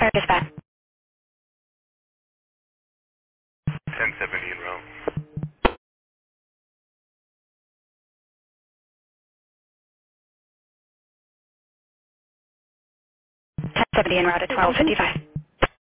Air Dispatch. 1070 en route. 1070 en route at 1255.